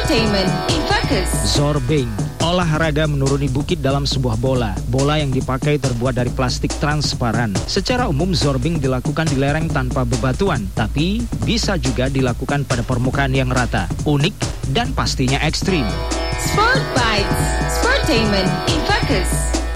Sportainment in Focus. Zorbing, olahraga menuruni bukit dalam sebuah bola. Bola yang dipakai terbuat dari plastik transparan. Secara umum zorbing dilakukan di lereng tanpa bebatuan, tapi bisa juga dilakukan pada permukaan yang rata, unik, dan pastinya ekstrim. Sport Bites. Sportainment in Focus.